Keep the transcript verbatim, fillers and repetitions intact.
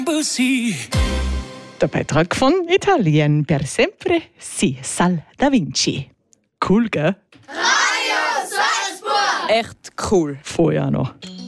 Der Beitrag von Italien per sempre si sal da Vinci. Cool, gell? Radio Salzburg! Echt cool. Vorher noch.